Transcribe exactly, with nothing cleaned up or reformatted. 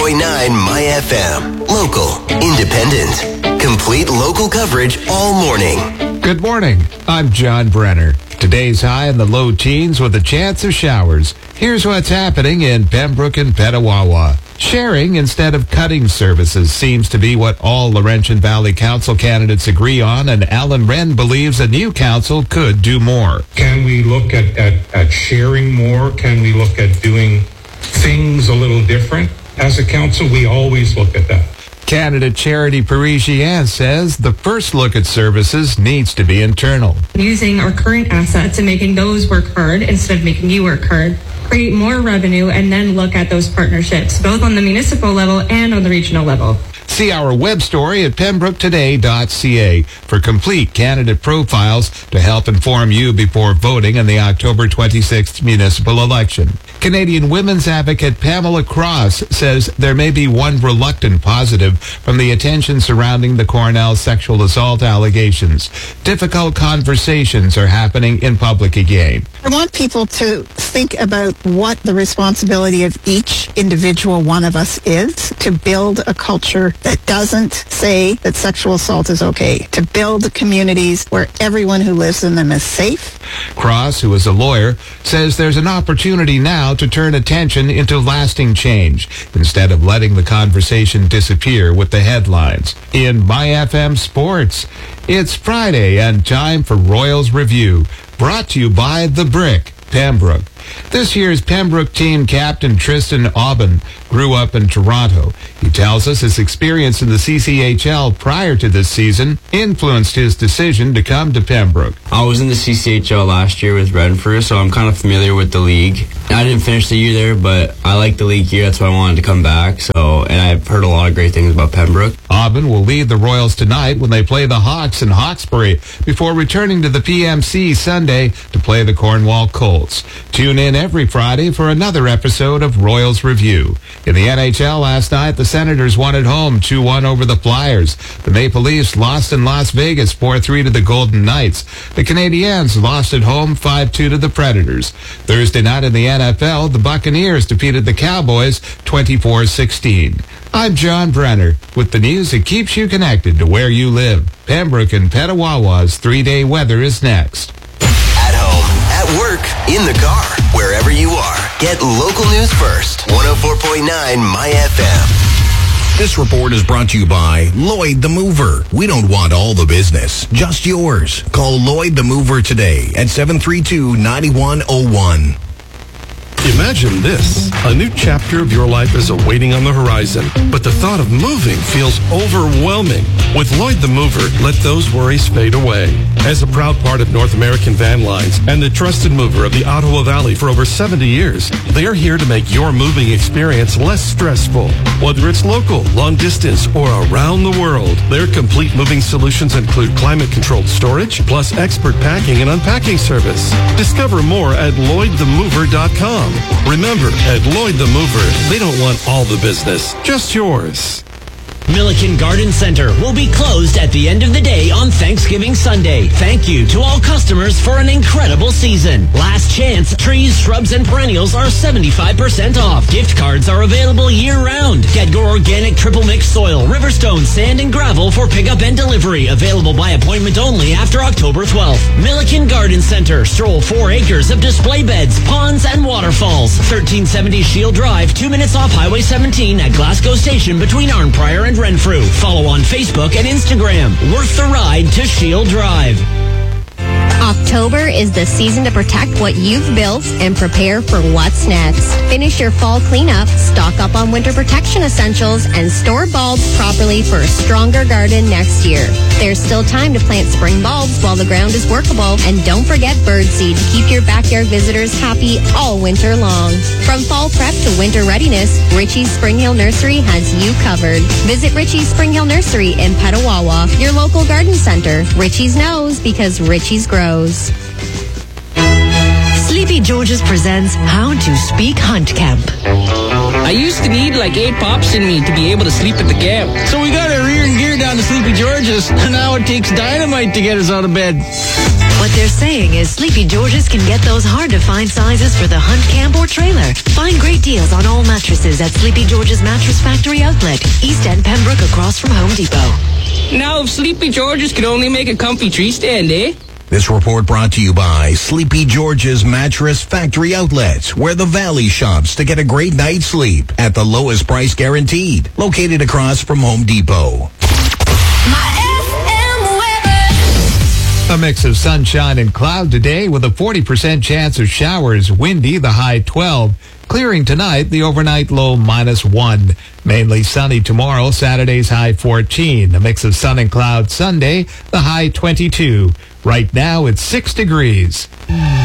point nine My F M. Local, independent, complete local coverage all morning. Good morning. I'm John Brenner. Today's high in the low teens with a chance of showers. Here's what's happening in Pembroke and Petawawa. Sharing instead of cutting services seems to be what all Laurentian Valley Council candidates agree on, and Alan Wren believes a new council could do more. Can we look at, at, at sharing more? Can we look at doing things a little different? As a council, we always look at that. Candidate Charity Parisian says the first look at services needs to be internal. Using our current assets and making those work hard instead of making you work hard. Create more revenue and then look at those partnerships, both on the municipal level and on the regional level. See our web story at pembroke today dot c a for complete candidate profiles to help inform you before voting in the October twenty-sixth municipal election. Canadian women's advocate Pamela Cross says there may be one reluctant positive from the attention surrounding the Cornell sexual assault allegations. Difficult conversations are happening in public again. I want people to think about what the responsibility of each individual one of us is to build a culture that doesn't say that sexual assault is okay, to build communities where everyone who lives in them is safe. Cross, who is a lawyer, says there's an opportunity now to turn attention into lasting change instead of letting the conversation disappear with the headlines. In My F M Sports, it's Friday and time for Royals Review, brought to you by The Brick, Pembroke. This year's Pembroke team captain Tristan Aubin grew up in Toronto. He tells us his experience in the C C H L prior to this season influenced his decision to come to Pembroke. I was in the C C H L last year with Renfrew, so I'm kind of familiar with the league. I didn't finish the year there, but I like the league here. That's why I wanted to come back. So, and I've heard a lot of great things about Pembroke. Aubin will lead the Royals tonight when they play the Hawks in Hawkesbury before returning to the P M C Sunday to play the Cornwall Colts. Tune in every Friday for another episode of Royals Review. In the N H L last night, the Senators won at home two one over the Flyers. The Maple Leafs lost in Las Vegas four three to the Golden Knights. The Canadiens lost at home five two to the Predators. Thursday night in the N F L, the Buccaneers defeated the Cowboys twenty-four sixteen. I'm John Brenner with the news that keeps you connected to where you live. Pembroke and Petawawa's three-day weather is next. At home, at work, in the car, wherever you are. Get local news first. one oh four point nine My F M. This report is brought to you by Lloyd the Mover. We don't want all the business, just yours. Call Lloyd the Mover today at seven three two, nine one oh one. Imagine this. A new chapter of your life is awaiting on the horizon, but the thought of moving feels overwhelming. With Lloyd the Mover, let those worries fade away. As a proud part of North American Van Lines and the trusted mover of the Ottawa Valley for over seventy years, they're here to make your moving experience less stressful. Whether it's local, long distance, or around the world, their complete moving solutions include climate-controlled storage, plus expert packing and unpacking service. Discover more at lloyd the mover dot com. Remember, at Lloyd the Mover, they don't want all the business, just yours. Milliken Garden Center will be closed at the end of the day on Thanksgiving Sunday. Thank you to all customers for an incredible season. Last chance, trees, shrubs, and perennials are seventy-five percent off. Gift cards are available year-round. Get your organic triple mix soil, Riverstone, sand, and gravel for pickup and delivery. Available by appointment only after October twelfth. Milliken Garden Center. Stroll four acres of display beds, ponds, and waterfalls. thirteen seventy Shield Drive, two minutes off Highway seventeen at Glasgow Station between Arnprior and Renfrew. Follow on Facebook and Instagram. Worth the ride to Shield Drive. October is the season to protect what you've built and prepare for what's next. Finish your fall cleanup, stock up on winter protection essentials, and store bulbs properly for a stronger garden next year. There's still time to plant spring bulbs while the ground is workable, and don't forget birdseed to keep your backyard visitors happy all winter long. From fall prep to winter readiness, Ritchie's Spring Hill Nursery has you covered. Visit Ritchie's Spring Hill Nursery in Petawawa, your local garden center. Ritchie's knows because Ritchie's grows. Sleepy George's presents How to Speak Hunt Camp. I used to need like eight pops in me to be able to sleep at the camp. So we got our rear and gear down to Sleepy George's, and now it takes dynamite to get us out of bed. What they're saying is Sleepy George's can get those hard-to-find sizes for the hunt camp or trailer. Find great deals on all mattresses at Sleepy George's Mattress Factory Outlet, East End, Pembroke, across from Home Depot. Now if Sleepy George's could only make a comfy tree stand, eh? This report brought to you by Sleepy George's Mattress Factory Outlets, where the Valley shops to get a great night's sleep at the lowest price guaranteed. Located across from Home Depot. A mix of sunshine and cloud today with a forty percent chance of showers. Windy, the high twelve. Clearing tonight, the overnight low minus one. Mainly sunny tomorrow, Saturday's high fourteen. A mix of sun and cloud Sunday, the high twenty-two. Right now, it's six degrees.